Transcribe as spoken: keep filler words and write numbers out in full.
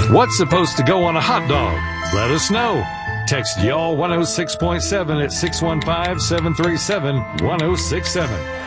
What's supposed to go on a hot dog? Let us know. Text y'all one oh six point seven at six one five, seven three seven, one oh six seven.